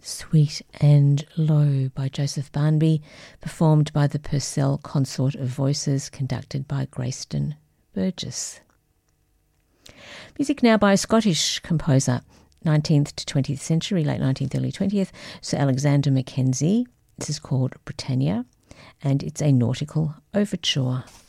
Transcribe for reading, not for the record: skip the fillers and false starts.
Sweet and Low by Joseph Barnby, performed by the Purcell Consort of Voices, conducted by Grayston Burgess. Music now by a Scottish composer, 19th to 20th century, late 19th, early 20th, Sir Alexander Mackenzie. This is called Britannia, and it's a nautical overture.